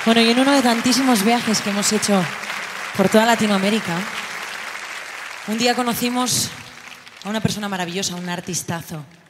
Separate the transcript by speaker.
Speaker 1: Bueno, y en uno de tantísimos viajes que hemos hecho por toda Latinoamérica, un día conocimos a una persona maravillosa, un artistazo.